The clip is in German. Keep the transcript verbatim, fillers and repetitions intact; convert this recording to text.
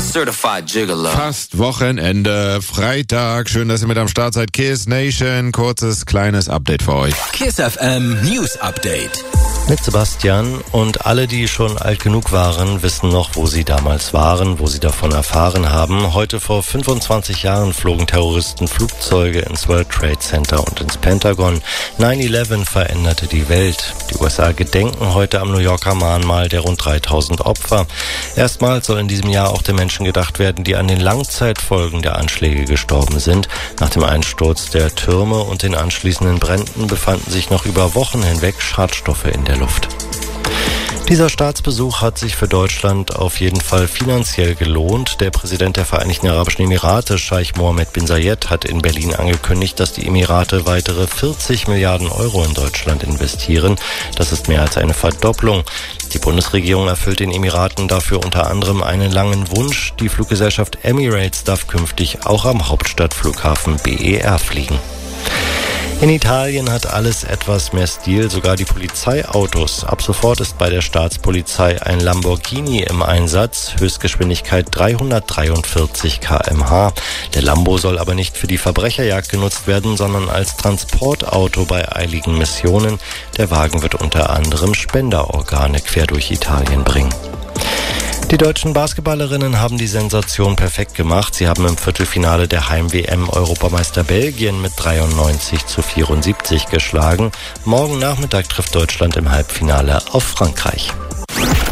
Certified Gigolo. Fast Wochenende, Freitag. Schön, dass ihr mit am Start seid. Kiss Nation, kurzes, kleines Update für euch. Kiss F M News Update. Mit Sebastian, und alle, die schon alt genug waren, wissen noch, wo sie damals waren, wo sie davon erfahren haben. Heute vor fünfundzwanzig Jahren flogen Terroristen Flugzeuge ins World Trade Center und ins Pentagon. neun elf veränderte die Welt. Die U S A gedenken heute am New Yorker Mahnmal der rund dreitausend Opfer. Erstmals soll in diesem Jahr auch den Menschen gedacht werden, die an den Langzeitfolgen der Anschläge gestorben sind. Nach dem Einsturz der Türme und den anschließenden Bränden befanden sich noch über Wochen hinweg Schadstoffe in der Luft. Dieser Staatsbesuch hat sich für Deutschland auf jeden Fall finanziell gelohnt. Der Präsident der Vereinigten Arabischen Emirate, Scheich Mohammed bin Zayed, hat in Berlin angekündigt, dass die Emirate weitere vierzig Milliarden Euro in Deutschland investieren. Das ist mehr als eine Verdopplung. Die Bundesregierung erfüllt den Emiraten dafür unter anderem einen langen Wunsch. Die Fluggesellschaft Emirates darf künftig auch am Hauptstadtflughafen B E R fliegen. In Italien hat alles etwas mehr Stil, sogar die Polizeiautos. Ab sofort ist bei der Staatspolizei ein Lamborghini im Einsatz, Höchstgeschwindigkeit dreihundertdreiundvierzig Kilometer pro Stunde. Der Lambo soll aber nicht für die Verbrecherjagd genutzt werden, sondern als Transportauto bei eiligen Missionen. Der Wagen wird unter anderem Spenderorgane quer durch Italien bringen. Die deutschen Basketballerinnen haben die Sensation perfekt gemacht. Sie haben im Viertelfinale der Heim-W M Europameister Belgien mit dreiundneunzig zu vierundsiebzig geschlagen. Morgen Nachmittag trifft Deutschland im Halbfinale auf Frankreich.